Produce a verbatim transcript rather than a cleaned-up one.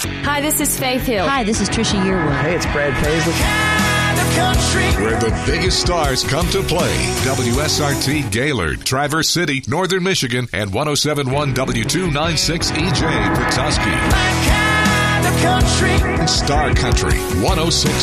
Hi, this is Faith Hill. Hi, this is Trisha Yearwood. Hey, it's Brad Paisley. Where the biggest stars come to play. W S R T Gaylord, Traverse City, Northern Michigan, and one oh seven point one W two ninety-six E J Petoskey. Star Country, one oh six